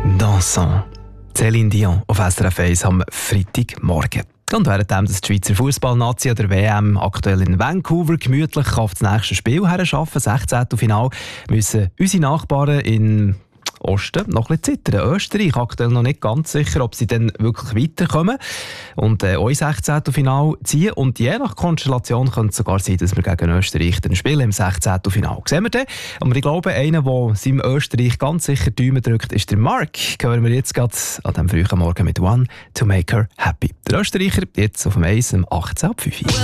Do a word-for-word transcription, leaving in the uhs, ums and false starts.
Dansant. Céline Dion auf S R F eins am Freitagmorgen. Und währenddem die Schweizer Fußballnazi an der W M aktuell in Vancouver gemütlich auf das nächste Spiel herarbeiten, sechzehnten Finale, müssen unsere Nachbarn in Osten noch ein bisschen zittern. Österreich aktuell noch nicht ganz sicher, ob sie dann wirklich weiterkommen und äh, auch ins sechzehnten Finale ziehen. Und je nach Konstellation könnte es sogar sein, dass wir gegen Österreich dann spielen im sechzehnten Finale. Sehen wir dann. Aber ich glaube, einer, der seinem Österreich ganz sicher die Daumen drückt, ist der Mark. Hören wir jetzt gerade an diesem frühen Morgen mit «One to make her happy». Der Österreicher jetzt auf dem Eis um achtzehn Uhr fünf.